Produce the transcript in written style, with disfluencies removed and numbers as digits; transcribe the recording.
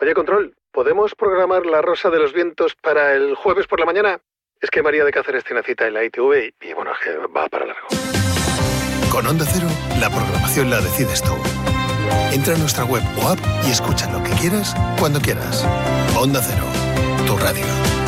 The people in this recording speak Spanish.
Oye, Control, ¿podemos programar La Rosa de los Vientos para el jueves por la mañana? Es que María de Cáceres tiene cita en la ITV y bueno, es que va para largo. Con Onda Cero, la programación la decides tú. Entra a nuestra web o app y escucha lo que quieras, cuando quieras. Onda Cero, tu radio.